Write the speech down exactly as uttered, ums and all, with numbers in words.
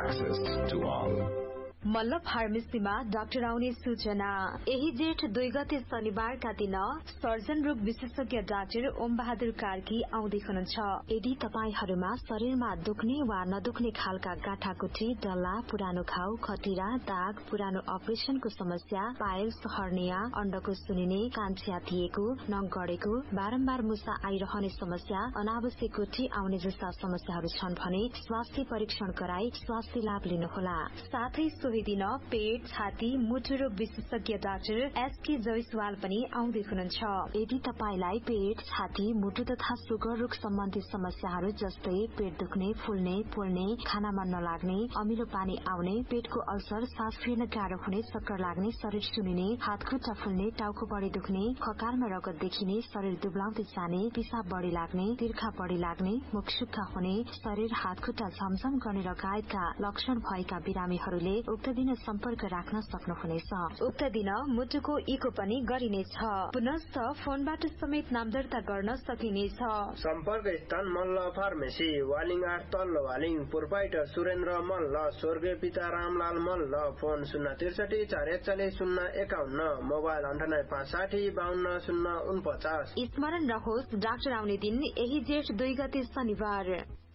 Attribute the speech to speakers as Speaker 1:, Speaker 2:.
Speaker 1: access to all.
Speaker 2: Malla फार्मेसीमा doctor आउने सूचना। यही जेठ दुई गते शनिबारका दिन सर्जन रोग विशेषज्ञ डाक्टर ओम बहादुर कार्की आउँदै हुनुहुन्छ। यदि तपाईहरूमा शरीरमा दुख्ने वा नदुख्ने खालका गाँठाकुठी, डल्ला, पुरानो घाउ, खटिरा, दाग, पुरानो अपरेशनको समस्या, पाइल्स, हर्निया, अण्डको सुनिने, कान च्यातिएको, नङ गडेको, बारम्बार मुसा आइरहने समस्या, अनावश्यक गुठी आउने जस्ता समस्याहरू छन् भने स्वास्थ्य परीक्षण गराई स्वास्थ्य लाभ लिनुहोला। साथै सोही दिन पेट, छाती, मुटु रोग विशेषज्ञ डाक्टर एसके जयसवाल पनि आउँदै हुनुहुन्छ। यदि तपाईलाई पेट, छाती, मुटु तथा सुगर रोग सम्बन्धी समस्याहरू जस्तै पेट दुख्ने, फुल्ने, पोल्ने, खाना मन नलाग्ने, अमिलो पानी आउने, पेटको अल्सर, सास फेर्न गाह्रो हुने, चक्कर लाग्ने, शरीर सुनिने, हात खुट्टा फुल्ने, टाउको बढी दुख्ने, खकारमा रगत देखिने, शरीर दुब्लाउँदै जाने, पिसाब बढी लाग्ने, तिर्खा बढी लाग्ने, मुख सुक्खा हुने, शरीर हात खुट्टा झमझम गर्ने लगायतका लक्षण भएका बिरामीहरूले उक्त दिन सम्पर्क राख्न सक्नुहुनेछ। उक्त दिन मुटुको इको पनि गरिनेछ। पुनश्च फोनबाट समेत नाम दर्ता गर्न सकिनेछ।
Speaker 3: सम्पर्क स्थान मल्ल फार्मेसी, वालिङ आठ तल्लो वालिङ, प्रोपाइटर सुरेन्द्र मल्ल, स्वर्गीय पिता रामलाल मल्ल। फोन शून्य त्रिसठी चार एकचालिस शून्य एकाउन्न, मोबाइल अन्ठानब्बे पाँच साठी बाहन्न शून्य उनपचास।
Speaker 2: स्मरण रहोस्, डाक्टर आउने दिन यही जेठ दुई गते शनिबार।